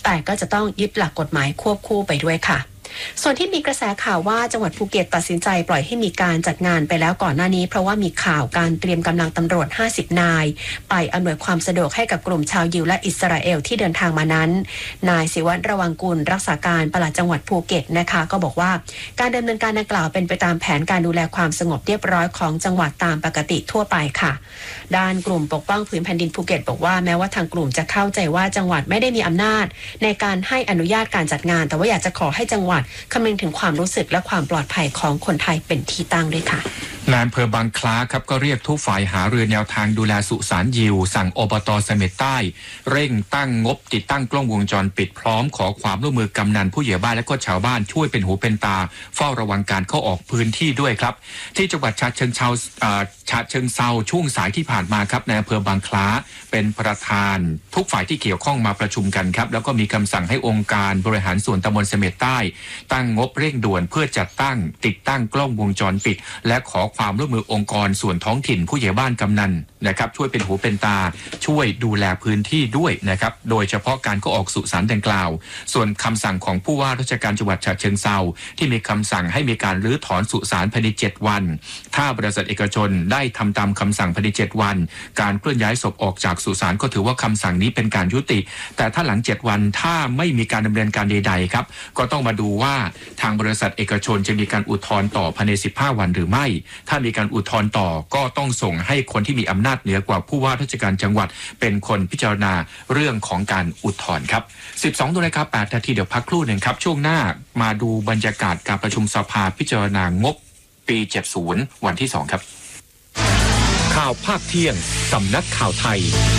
แต่ก็จะต้องยึดหลักกฎหมายควบคู่ไปด้วยค่ะส่วนที่มีกระแสข่าวว่าจังหวัดภูเก็ตตัดสินใจปล่อยให้มีการจัดงานไปแล้วก่อนหน้านี้เพราะว่ามีข่าวการเตรียมกำลังตำรวจ50 นายไปอำนวยความสะดวกให้กับกลุ่มชาวยิวและอิสราเอลที่เดินทางมานั้นนายศิวัตรระวังกุลรักษาการปลัดจังหวัดภูเก็ตนะคะก็บอกว่าการดำเนินการดังกล่าวเป็นไปตามแผนการดูแลความสงบเรียบร้อยของจังหวัดตามปกติทั่วไปค่ะด้านกลุ่มปกป้องผืนแผ่นดินภูเก็ตบอกว่าแม้ว่าทางกลุ่มจะเข้าใจว่าจังหวัดไม่ได้มีอำนาจในการให้อนุญาตการจัดงานแต่ว่าอยากจะขอให้จังหวัดคำนึงถึงความรู้สึกและความปลอดภัยของคนไทยเป็นที่ตั้งด้วยค่ะนายอำเภอบางคล้าครับก็เรียกทุกฝ่ายหารือแนวทางดูแลสุสานยิวสั่งอบต.เสม็ดใต้เร่งตั้งงบติดตั้งกล้องวงจรปิดพร้อมขอความร่วมมือกำนันผู้ใหญ่บ้านและก็ชาวบ้านช่วยเป็นหูเป็นตาเฝ้าระวังการเข้าออกพื้นที่ด้วยครับที่จังหวัดฉะเชิงเทราช่วงสายที่ผ่านมาครับนายอำเภอบางคล้าเป็นประธานทุกฝ่ายที่เกี่ยวข้องมาประชุมกันครับแล้วก็มีคำสั่งให้องค์การบริหารส่วนตำบลเสม็ดใต้ตั้งงบเร่งด่วนเพื่อจัดตั้งติดตั้งกล้องวงจรปิดและขอความร่วมมือองค์กรส่วนท้องถิ่นผู้ใหญ่บ้านกำนันนะครับช่วยเป็นหูเป็นตาช่วยดูแลพื้นที่ด้วยนะครับโดยเฉพาะการเข้าออกสุสานดังกล่าวส่วนคำสั่งของผู้ว่าราชการจังหวัดฉะเชิงเทราที่มีคำสั่งให้มีการรื้อถอนสุสานภายใน7 วันถ้าบริษัทเอกชนได้ทำตามคำสั่งภายใน7 วันการเคลื่อนย้ายศพออกจากสุสานก็ถือว่าคำสั่งนี้เป็นการยุติแต่ถ้าหลัง7 วันถ้าไม่มีการดำเนินการใดๆครับก็ต้องมาดูว่าทางบริษัทเอกชนจะมีการอุทธรณ์ต่อภายใน15 วันหรือไม่ถ้ามีการอุทธรณ์ต่อก็ต้องส่งให้คนที่มีอำนาจเหนือกว่าผู้ว่าราชการจังหวัดเป็นคนพิจารณาเรื่องของการอุทธรณ์ครับ 12 นาฬิกา 8 นาทีเดี๋ยวพักครู่หนึ่งครับช่วงหน้ามาดูบรรยากาศการประชุมสภาพิจารณางบปี70วันที่2ครับข่าวภาคเที่ยงสำนักข่าวไทย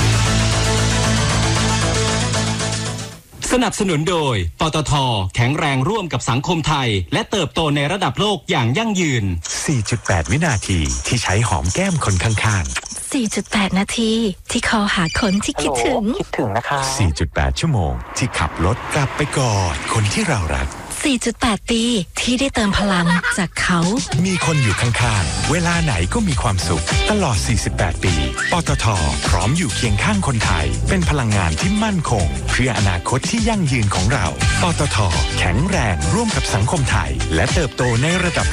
สนับสนุนโดยปตท.แข็งแรงร่วมกับสังคมไทยและเติบโตในระดับโลกอย่างยั่งยืน 4.8 วินาทีที่ใช้หอมแก้มคนข้างๆ 4.8 นาทีที่คอหาคนที่คิดถึงนะคะ 4.8 ชั่วโมงที่ขับรถกลับไปกอดคนที่เรารัก 4.8 ปีที่ได้เติมพลังจากเขามีคนอยู่ข้างๆเวลาไหนก็มีความสุขตลอด48 ปีปตท.พร้อมอยู่เคียงข้างคนไทยเป็นพลังงานที่มั่นคงเพื่ออนาคตที่ยั่งยืนของเราปตท.แข็งแรงร่วมกับสังคมไทยและเติบโตในระดับ